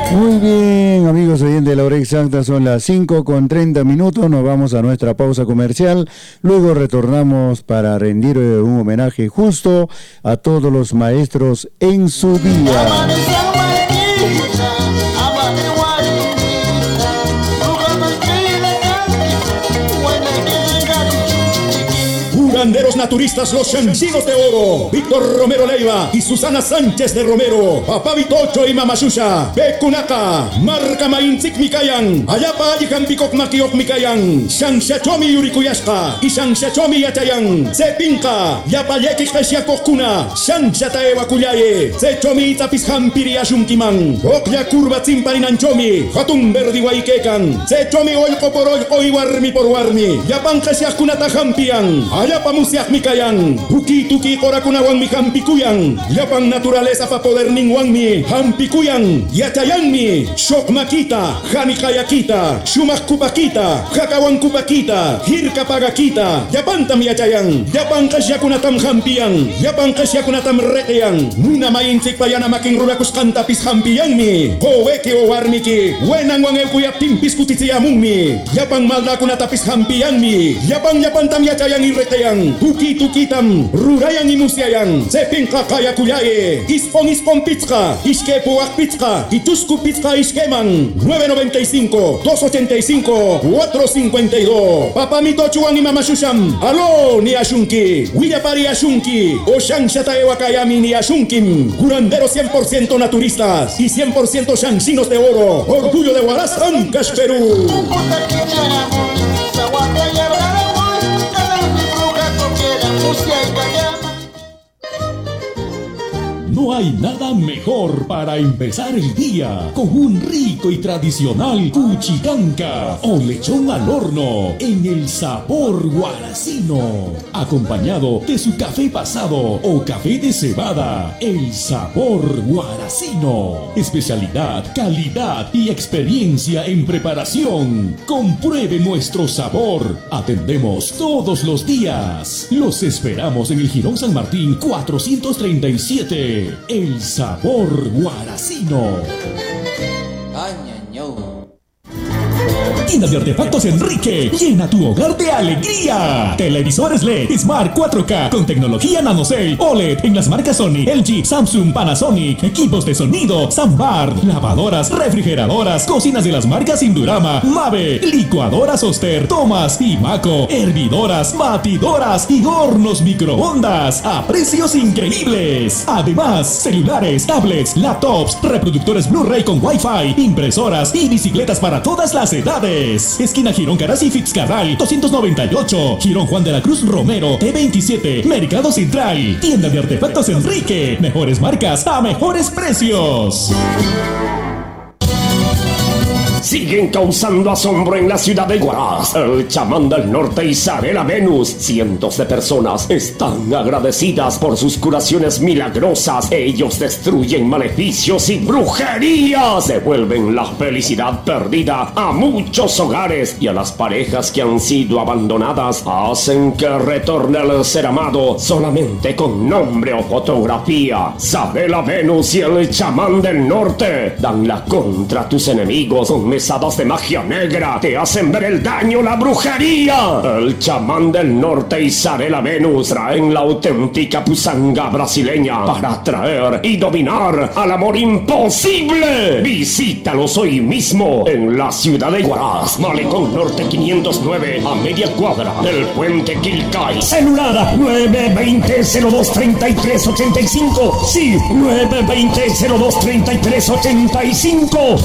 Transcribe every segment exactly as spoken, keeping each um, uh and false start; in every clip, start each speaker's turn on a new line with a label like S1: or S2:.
S1: Muy bien, amigos oyentes de la hora exacta, son las cinco con treinta minutos, nos vamos a nuestra pausa comercial, luego retornamos para rendir un homenaje justo a todos los maestros en su día.
S2: Curanderos naturistas los Chanchinos de Oro, Víctor Romero Leiva y Susana Sánchez de Romero, Papá Vitocho y Mamashusha, Bekunaka, Marca Mainzik Mikayan, Ayapa y Campicok Makiok Mikayan, Shanshachomi Yurikuyashka y Shanshachomi Yatayan, Sepinka, Yapayeki Kashiakokuna, Shanshataewa Kuyaye, Sechomi Tapizhampiri Ashunkiman, Okya Kurba Zimparinanchomi, Hatun Verdi Waikekan, Sechomi Oiko por Oiko y Warmi por Warmi, Yapan Kashiakunata Hampian, Ayapa Musiak Mikayan, Tuki Tuki Korakunawan mi Hampikuyan, Yapan naturaleza pa poder ningwan mi, Hampikuyan, Yatayan mi, Shok Makita, Hanikayakita, Shumak Kupakita, Hakawan Kupakita, Hirka Pagakita, Yapantam Yatayan, Yapan Kasyakunatam Hampiyan, Yapan Kasyakunatam Reteyan, Nuna Maintik Payana Making Rurakus Kantapis Hampiyan mi, Howeki o Warmiki, Wenang Wangel Kuyap Timpis Kutitiamun mi, Yapan Maldakunatapis Hampiyan mi, Yapan Yapantam Yatayan Reteyan, Tuki Tukitam, Rurayan y Musiayan, Sepinka Kaya Kuyaye, Ispon Ispon Pizka, Iskepuak Pizka, Itusku Pizka Iskeman, nueve noventa y cinco, dos ochenta y cinco, cuatro cincuenta y dos, Papamito Chuan y Mamashusham, Aló ni Ashunki, Willapari Ashunki, Oshan Shataewa Kayami ni Ashunkim, curanderos cien por ciento naturistas y cien por ciento chanchinos de oro, orgullo de Huaraz, Ancash, Perú.
S3: No hay nada mejor para empezar el día con un rico y tradicional cuchicanca o lechón al horno en el sabor guaracino, acompañado de su café pasado o café de cebada. El sabor guaracino, especialidad, calidad y experiencia en preparación. Compruebe nuestro sabor. Atendemos todos los días. Los esperamos en el Jirón San Martín cuatrocientos treinta y siete. El sabor guaracino. Tienda de artefactos Enrique, llena tu hogar de alegría. Televisores L E D Smart cuatro K con tecnología NanoCell O L E D en las marcas Sony, L G, Samsung, Panasonic. Equipos de sonido Soundbar, lavadoras, refrigeradoras, cocinas de las marcas Indurama, Mave, licuadoras Oster, Thomas y Maco, hervidoras, batidoras y hornos microondas a precios increíbles. Además, celulares, tablets, laptops, reproductores Blu-ray con Wi-Fi, impresoras y bicicletas para todas las edades. Esquina Girón Caras y Fitzcarral doscientos noventa y ocho, Girón Juan de la Cruz Romero T veintisiete, Mercado Central. Tienda de artefactos Enrique, mejores marcas a mejores precios.
S4: Siguen causando asombro en la ciudad de Huaraz. El chamán del norte Isabela Venus. Cientos de personas están agradecidas por sus curaciones milagrosas. Ellos destruyen maleficios y brujerías. Devuelven la felicidad perdida a muchos hogares y a las parejas que han sido abandonadas. Hacen que retorne el ser amado solamente con nombre o fotografía. Isabela Venus y el chamán del norte dan la contra a tus enemigos con mesadas de magia negra, te hacen ver el daño, la brujería. El chamán del norte y Isabela Venus traen la auténtica pusanga brasileña para atraer y dominar al amor imposible. Visítalos hoy mismo en la ciudad de Huaraz, Malecón Norte quinientos nueve, a media cuadra del puente Quilcay. Celular nueve veinte, cero dos treinta y tres ochenta y cinco. Sí, nueve veinte, cero dos treinta y tres ochenta y cinco.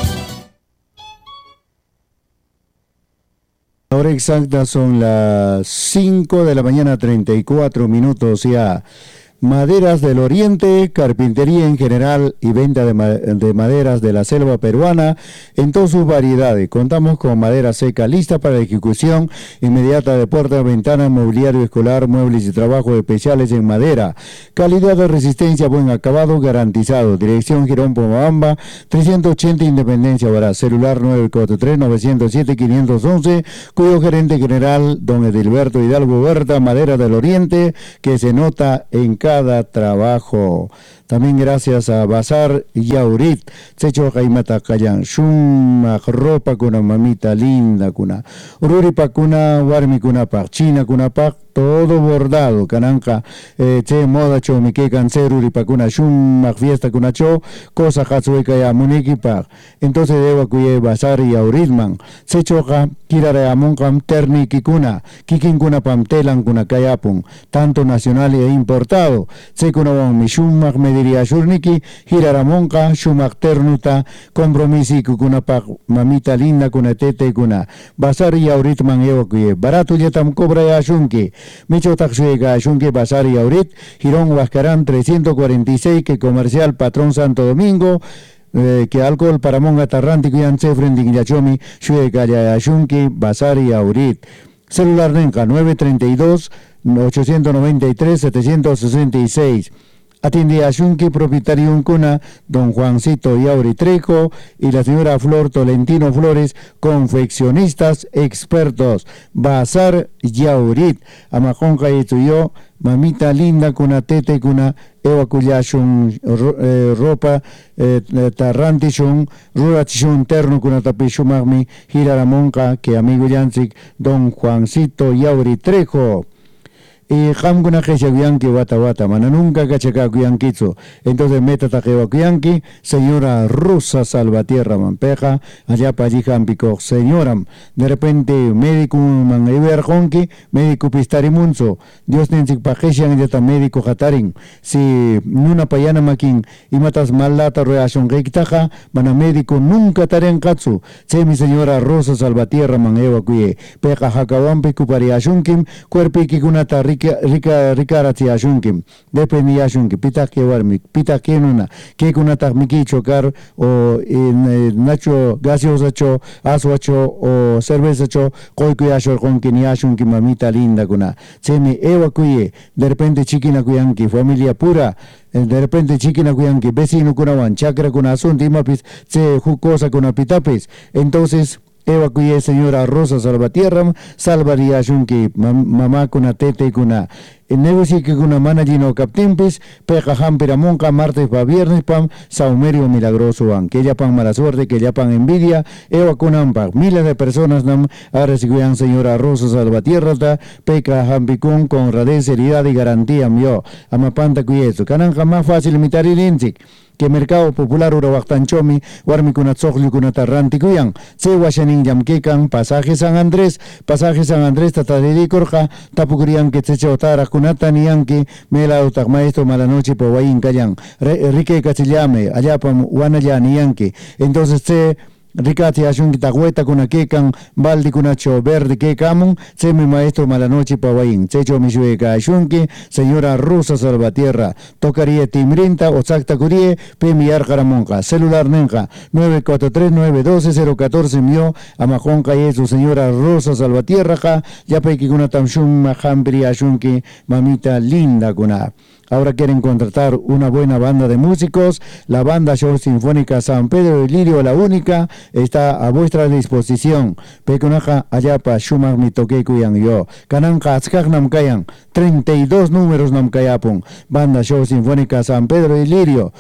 S1: La hora exacta son las cinco de la mañana, treinta y cuatro minutos ya. Maderas del Oriente, carpintería en general y venta de, ma de maderas de la selva peruana en todas sus variedades. Contamos con madera seca lista para ejecución inmediata de puertas, ventanas, mobiliario escolar, muebles y trabajos especiales en madera. Calidad de resistencia, buen acabado garantizado. Dirección Girón Pomabamba, trescientos ochenta Independencia Huaraz. Celular nueve cuatro tres, nueve cero siete, cinco uno uno, cuyo gerente general, don Edilberto Hidalgo Huerta. Madera del Oriente, que se nota en cada cada trabajo. También gracias a Bazar Yaurit, Secho Jaimata Kayan, Shumak ropa kuna mamita linda kuna, Ururipa kuna, Warmi kuna pak, China kuna pak, todo bordado, Kananka, eh, Che moda cho, Mike Cancer, Uripa kuna, Shumak fiesta kuna cho, Cosa Hatsueka ya Muniki pak. Entonces debo cuye Bazar Yauritman, Secho ka, Kirare Amonkam Terniki kuna, Kikin kuna Pamtelan kuna Kayapun, tanto nacional e importado, Se kuna Wami Shumak Medi Shurniki, Hiraramonka, Shumak Ternuta, Compromisi Kukunapak, Mamita Linda kuna Tete kuna, Basari Yaurit man evacué, Barato Yetam Cobra Yashunki, Micho Taxuega Yashunki, Basari Yaurit, Girón Huascarán trescientos cuarenta y seis, que comercial Patrón Santo Domingo, Eh, que alcohol para monga tarrántico y ansefrending yachomi, Shuega Yashunki, Basari Yaurit. Celular Renca nueve treinta y dos, ochocientos noventa y tres, setecientos sesenta y seis. Atiende a Yunque, propietario Uncuna, don Juancito Yauri Trejo y la señora Flor Tolentino Flores, confeccionistas expertos. Bazar Yaurit, Amajonca y tuyo, mamita linda kuna tete kuna ewa kuyashun eh, ropa eh, tarrantishun rurachishun terno kuna tapishumagmi hiraramonca que amigo Yansik don Juancito Yauri Trejo. Y jamguna que wata wata, mana nunca cachaca cuyanquizo. Entonces meta taquewa cuyanqui, señora Rosa Salvatierra Mampeja, allá pa allí jampico, señora, de repente médico man everjonki, médico pistarimunzo, Dios nensik pajeshan yata médico jatarin, si nuna payana makin, y matas malata reación reiktaja, mana médico nunca taren katsu, se mi señora Rosa Salvatierra man ewa cuye, peja hakawampi kupariashunkim, cuerpiki kunata rica rica ricarati ashunkim depende ashunki pita que warmi pita que nuna que kuna takmiki chocar o en nacho gaseosa cho aswacho o cerveza cho koiku yashor konki ni ashunki mamita linda kuna semi ewa kuye de repente chiquina kuyanki familia pura de repente chiquina kuyanki vecino kuna wan chakra kuna asunti mapis se jucosa kuna pitapis. Entonces ewa kuye señora Rosa Salvatierra salvaría shunki mamá kuna tete kuna el negocio que kuna managino captimpis peja jampira monca martes pa viernes pam saumerio milagroso van que ya pan mala suerte que ya pan envidia ewa kunampa miles de personas nam ahora siguian señora Rosa Salvatierra ta peca jampicun con honradez, seriedad y garantía mio amapanta kuyeso kananja más fácil imitar el inzik que mercado popular Urawaktanchomi, Warmi kuna Tzogli kuna Tarranti kuyan, se washanin yamkekan, pasaje San Andrés, pasaje San Andrés tatadiri korja, tapukurian que tseche otara kunata niyanki, mela utak maestro malanoche po wayin kayan, rike kachillame, allá pam wanaya niyanki, entonces se Ricati ashun kitagüeta kuna kekan baldi kuna cho verde que kamun se mi maestro malanoche pawain checho mishueka ashunki señora Rosa Salvatierra tocaría timrinta o sakta kurie pemiar caramonca celular nenja nueve cuatro tres nueve uno dos cero uno cuatro mio amajonca y su señora Rosa Salvatierra ja ya peki kuna tamshun mahampri ashunki mamita linda kuna. Ahora quieren contratar una buena banda de músicos. La banda Show Sinfónica San Pedro de Lirio, la única, está a vuestra disposición. Pecunaja Ayapa Shumak Mitoke Kuyan yo. Kananka Azkak Namkayan. treinta y dos números Namkayapun. Banda Show Sinfónica San Pedro de Lirio.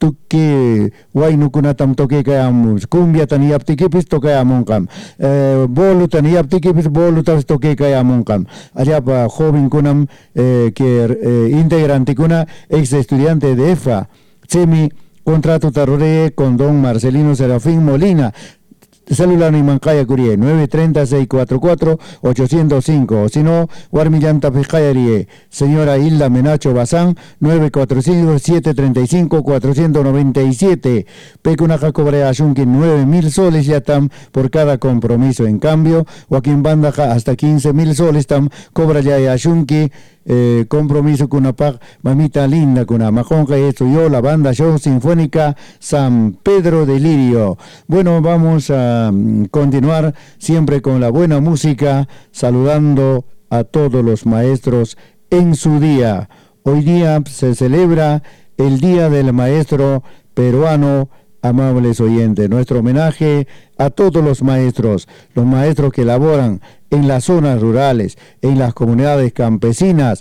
S1: Tuki wainukunatam toke kayam cumbia taniyaptikipis tokayamunkam eh, bolu taniyaptikipis bolu tas toke kayamunkam allá pa joven kunam eh, que eh, integrante kuna ex estudiante de E F A semi contrato tarore con don Marcelino Serafín Molina. Celular ni mancaya curie nueve tres cero seis cuatro cuatro ocho cero cinco o si no Guarmillanta Pescayerie señora Hilda Menacho Bazán nueve cuatro cinco siete tres cinco cuatro nueve siete Pecunaja cobra Ashunki nueve mil soles ya tam por cada compromiso. En cambio Joaquín Bandaja hasta quince mil soles tam cobra ya Ashunki Eh, compromiso con una pag mamita linda con una majonca y esto yo la banda Show Sinfónica San Pedro de Lirio. Bueno, vamos a um, continuar siempre con la buena música, saludando a todos los maestros en su día. Hoy día se celebra el Día del Maestro Peruano. Amables oyentes, nuestro homenaje a todos los maestros, los maestros que laboran en las zonas rurales, en las comunidades campesinas,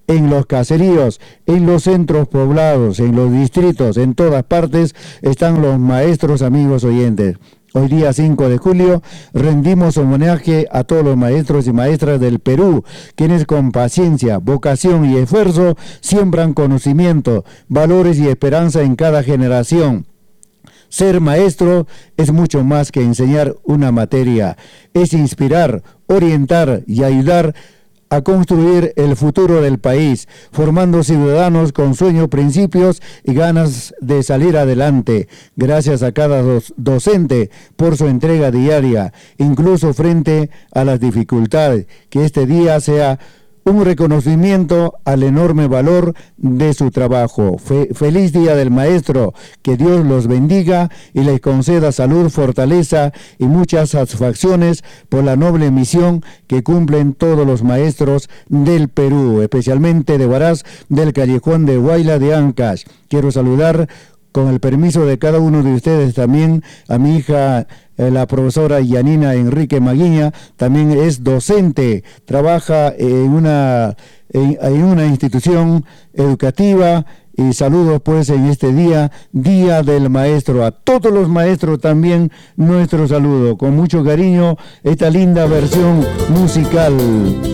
S1: en los caseríos, en los centros poblados, en los distritos, en todas partes están los maestros, amigos oyentes. Hoy día cinco de julio rendimos homenaje a todos los maestros y maestras del Perú, quienes con paciencia, vocación y esfuerzo siembran conocimiento, valores y esperanza en cada generación. Ser maestro es mucho más que enseñar una materia, es inspirar, orientar y ayudar a construir el futuro del país, formando ciudadanos con sueños, principios y ganas de salir adelante. Gracias a cada dos, docente por su entrega diaria, incluso frente a las dificultades. Que este día sea un reconocimiento al enorme valor de su trabajo. Fe, feliz Día del Maestro, que Dios los bendiga y les conceda salud, fortaleza y muchas satisfacciones por la noble misión que cumplen todos los maestros del Perú, especialmente de Huaraz, del Callejón de Huayla de Ancash. Quiero saludar, con el permiso de cada uno de ustedes, también a mi hija, eh, la profesora Yanina Enrique Maguiña, también es docente, trabaja en una, en, en una institución educativa. Y saludos pues en este día, Día del Maestro. A todos los maestros también nuestro saludo. Con mucho cariño, esta linda versión musical.